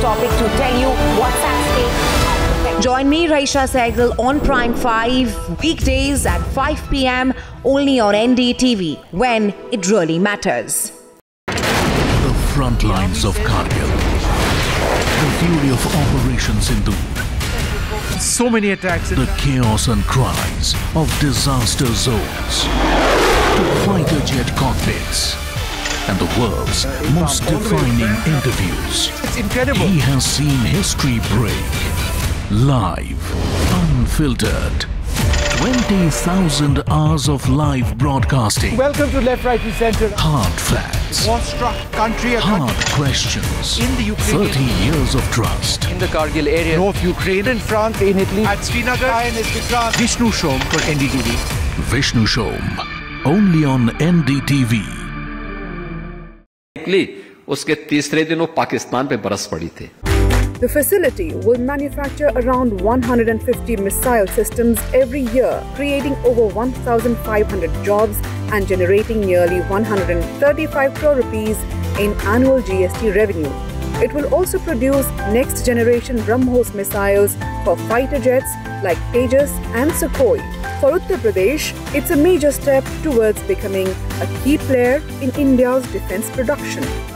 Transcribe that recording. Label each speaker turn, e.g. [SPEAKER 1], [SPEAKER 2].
[SPEAKER 1] topic to tell you what's at stake. Join me, Raisha Sehgal, on Prime 5, weekdays at 5 p.m. only on NDTV, when it really matters.
[SPEAKER 2] The front lines of Kargil. The fury of Operation Sindoor.
[SPEAKER 3] So many attacks.
[SPEAKER 2] The chaos and cries of disaster zones. To fighter jet cockpits. And the world's most defining interviews.
[SPEAKER 3] It's incredible.
[SPEAKER 2] He has seen history break. Live, unfiltered. 20,000 hours of live broadcasting.
[SPEAKER 3] Welcome to Left, Right and Centre.
[SPEAKER 2] Hard facts.
[SPEAKER 3] War-struck country.
[SPEAKER 2] Hard questions.
[SPEAKER 3] In the Ukraine.
[SPEAKER 2] 30 years of trust.
[SPEAKER 4] In the Kargil area.
[SPEAKER 3] North Ukraine. In France. In Italy. At Srinagar. Vishnu Shom for NDTV.
[SPEAKER 2] Vishnu Shom. Only on NDTV.
[SPEAKER 4] उसके तीसरे दिन वो पाकिस्तान पे बरस पड़ी थी.
[SPEAKER 5] The facility will manufacture around 150 missile systems every year, creating over 1,500 jobs and generating nearly 135 crore rupees in annual GST revenue. It will also produce next-generation BrahMos missiles for fighter jets like Tejas and Sukhoi. For Uttar Pradesh, it's a major step towards becoming a key player in India's defense production.